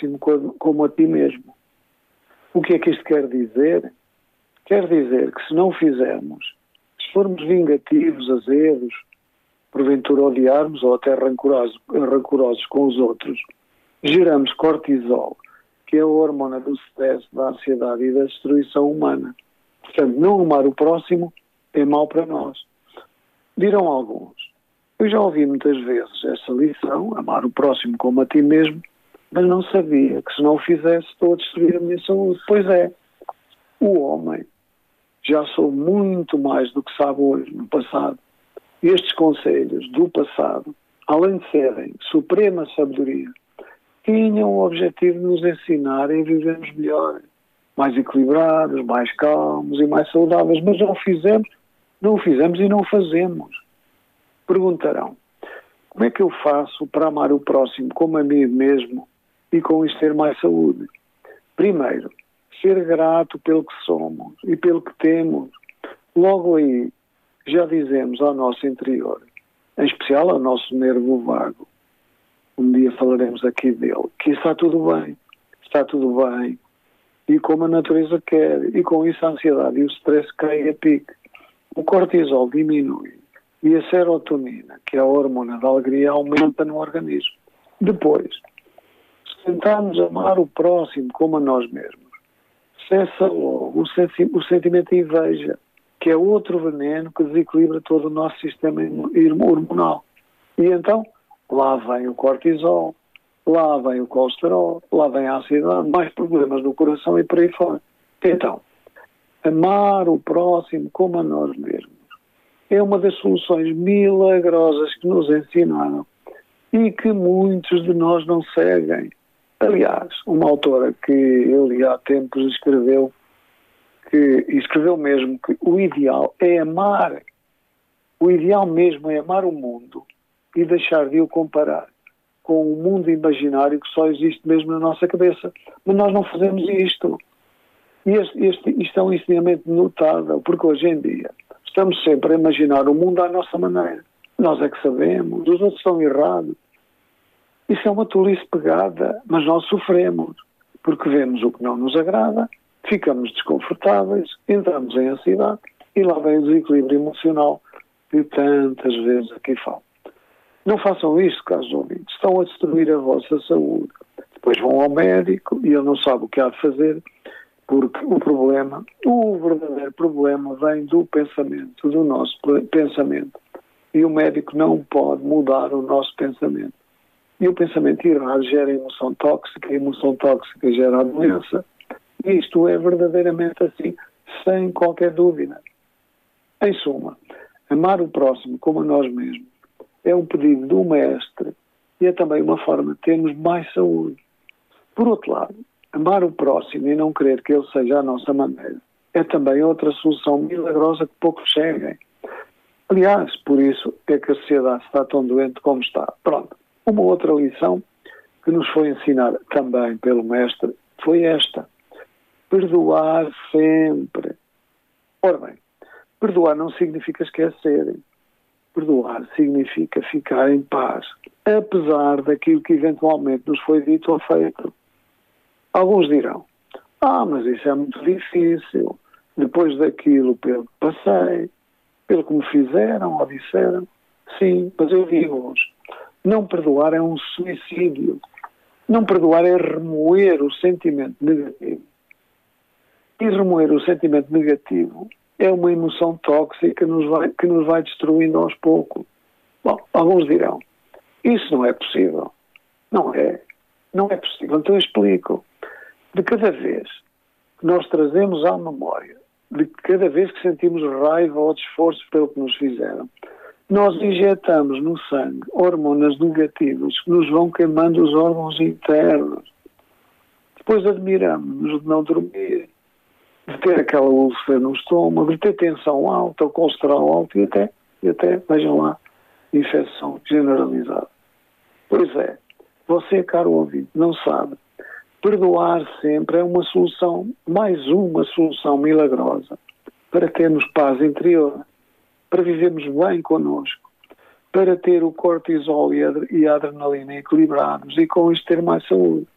próximo como a ti mesmo. O que é que isto quer dizer? Quer dizer que se não fizermos, se formos vingativos, azedos, porventura odiarmos ou até rancorosos com os outros, geramos cortisol, que é a hormona do stress, da ansiedade e da destruição humana. Portanto, não amar o próximo é mau para nós. Dirão alguns, eu já ouvi muitas vezes essa lição, amar o próximo como a ti mesmo, mas não sabia que se não o fizesse estou a destruir a minha saúde. Pois é, o homem já soube muito mais do que sabe hoje, no passado. Estes conselhos do passado, além de serem suprema sabedoria, tinham o objetivo de nos ensinar a vivermos melhor, mais equilibrados, mais calmos e mais saudáveis, mas não o fizemos e não o fazemos. Perguntarão, como é que eu faço para amar o próximo como a mim mesmo e com isto ter mais saúde? Primeiro, ser grato pelo que somos e pelo que temos. Logo aí, já dizemos ao nosso interior, em especial ao nosso nervo vago, um dia falaremos aqui dele, que está tudo bem, e como a natureza quer, e com isso a ansiedade e o stress caem a pique. O cortisol diminui e a serotonina, que é a hormona da alegria, aumenta no organismo. Depois, se tentarmos amar o próximo como a nós mesmos, cessa logo o sentimento de inveja, que é outro veneno que desequilibra todo o nosso sistema hormonal. E então, lá vem o cortisol, lá vem o colesterol, lá vem a ansiedade, mais problemas no coração e por aí fora. Então, amar o próximo como a nós mesmos é uma das soluções milagrosas que nos ensinaram e que muitos de nós não seguem. Aliás, uma autora que eu li há tempos escreveu mesmo que o ideal é amar. O ideal mesmo é amar o mundo e deixar de o comparar com o mundo imaginário que só existe mesmo na nossa cabeça. Mas nós não fazemos isto. E isto é um ensinamento notável, porque hoje em dia estamos sempre a imaginar o mundo à nossa maneira. Nós é que sabemos, os outros estão errados. Isso é uma tolice pegada, mas nós sofremos, porque vemos o que não nos agrada, ficamos desconfortáveis, entramos em ansiedade e lá vem o desequilíbrio emocional que tantas vezes aqui falo. Não façam isto, caros ouvintes. Estão a destruir a vossa saúde. Depois vão ao médico e ele não sabe o que há de fazer, porque o verdadeiro problema vem do pensamento, do nosso pensamento. E o médico não pode mudar o nosso pensamento. E o pensamento errado gera emoção tóxica, a emoção tóxica gera a doença. E isto é verdadeiramente assim, sem qualquer dúvida. Em suma, amar o próximo como a nós mesmos é um pedido do mestre e é também uma forma de termos mais saúde. Por outro lado, amar o próximo e não querer que ele seja à nossa maneira é também outra solução milagrosa que poucos seguem. Aliás, por isso é que a sociedade está tão doente como está. Pronto. Uma outra lição que nos foi ensinada também pelo mestre foi esta. Perdoar sempre. Ora bem, perdoar não significa esquecer. Perdoar significa ficar em paz, apesar daquilo que eventualmente nos foi dito ou feito. Alguns dirão, mas isso é muito difícil, depois daquilo pelo que passei, pelo que me fizeram ou disseram. Sim, mas eu digo-vos, não perdoar é um suicídio. Não perdoar é remoer o sentimento negativo. E remoer o sentimento negativo é uma emoção tóxica que nos vai destruindo aos poucos. Bom, alguns dirão, isso não é possível. Não é. Não é possível. Então eu explico. De cada vez que nós trazemos à memória, de cada vez que sentimos raiva ou desforço pelo que nos fizeram, nós injetamos no sangue hormonas negativas que nos vão queimando os órgãos internos. Depois admiramos-nos de não dormir, de ter aquela úlcera no estômago, de ter tensão alta, o colesterol alto e até, vejam lá, infecção generalizada. Pois é, você, caro ouvinte, não sabe. Perdoar sempre é uma solução, mais uma solução milagrosa para termos paz interior, para vivermos bem connosco, para ter o cortisol e a adrenalina equilibrados e com isto ter mais saúde.